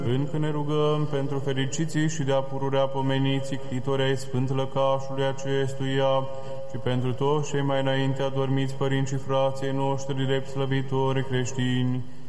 Încă ne rugăm pentru fericiții și de-a pururea pomeniții ctitori ai Sfânt Lăcașului acestuia și pentru toți cei mai înainte adormiți părinți și frații noștri drept slăvitori creștini,